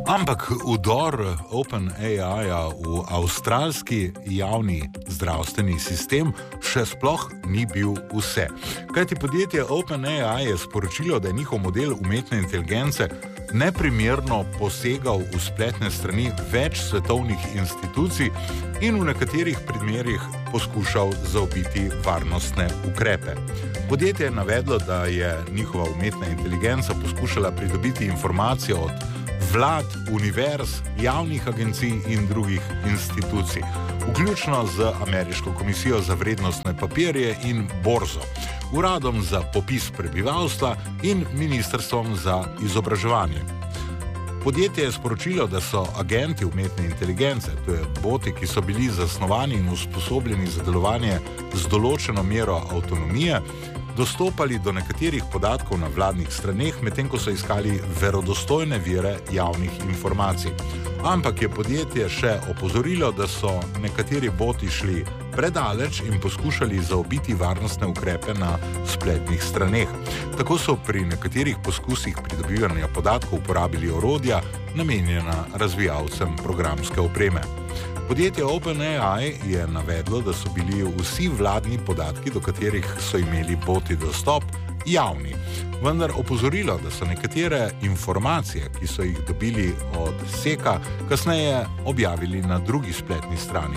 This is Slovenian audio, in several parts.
Ampak vdor OpenAI-ja v avstralski javni zdravstveni sistem še sploh ni bil vse. Kajti podjetje OpenAI je sporočilo, da je njihov model umetne inteligence neprimerno posegal v spletne strani več svetovnih institucij in v nekaterih primerih poskušal zaobiti varnostne ukrepe. Podjetje je navedlo, da je njihova umetna inteligenca poskušala pridobiti informacije od vlad, univerz, javnih agencij in drugih institucij, vključno z Ameriško komisijo za vrednostne papirje in borzo, Uradom za popis prebivalstva in Ministrstvom za izobraževanje. Podjetje je sporočilo, da so agenti umetne inteligence, to je boti, ki so bili zasnovani in usposobljeni za delovanje z določeno mero avtonomije, dostopali do nekaterih podatkov na vladnih straneh, medtem ko so iskali verodostojne vire javnih informacij. Ampak je podjetje še opozorilo, da so nekateri boti šli predaleč in poskušali zaobiti varnostne ukrepe na spletnih straneh. Tako so pri nekaterih poskusih pridobivanja podatkov uporabili orodja, namenjena razvijalcem programske opreme. Podjetje OpenAI je navedlo, da so bili vsi vladni podatki, do katerih so imeli boti dostop, javni. Vendar opozorilo, da so nekatere informacije, ki so jih dobili od Seka, kasneje objavili na drugi spletni strani.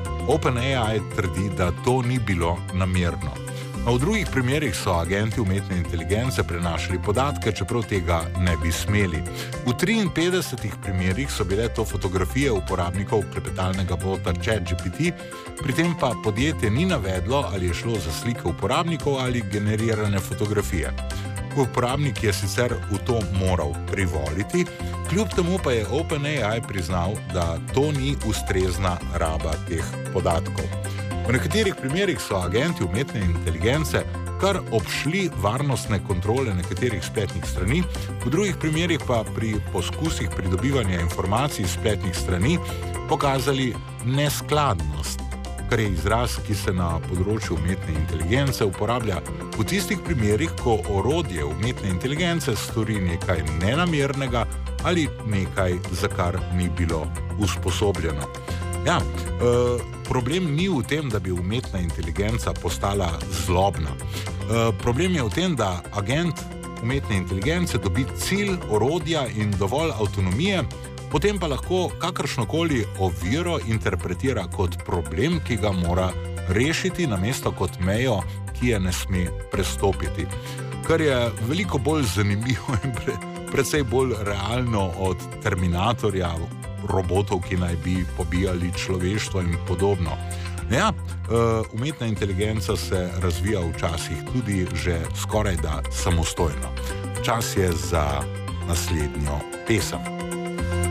OpenAI trdi, da to ni bilo namerno. V drugih primerih so agenti umetne inteligence prenašali podatke, čeprav tega ne bi smeli. V 53 primerih so bile to fotografije uporabnikov klepetalnega bota ChatGPT, pri tem pa podjetje ni navedlo, ali je šlo za slike uporabnikov ali generirane fotografije. Uporabnik je sicer v to moral privoliti, kljub temu pa je OpenAI priznal, da to ni ustrezna raba teh podatkov. V nekaterih primerih so agenti umetne inteligence kar obšli varnostne kontrole nekaterih spletnih strani, v drugih primerih pa pri poskusih pridobivanja informacij spletnih strani pokazali neskladnost, kar je izraz, ki se na področju umetne inteligence uporablja v tistih primerih, ko orodje umetne inteligence stori nekaj nenamernega ali nekaj, za kar ni bilo usposobljeno. Ja, problem ni v tem, da bi umetna inteligenca postala zlobna. Problem je v tem, da agent umetne inteligence dobi cilj, orodja in dovolj avtonomije, potem pa lahko kakršnokoli oviro interpretira kot problem, ki ga mora rešiti, namesto kot mejo, ki je ne sme prestopiti. Kar je veliko bolj zanimivo in precej bolj realno od Terminatorja, robotov, ki naj bi pobijali človeštvo in podobno. Ja, umetna inteligenca se razvija včasih tudi že skoraj da samostojno. Čas je za naslednjo pesem.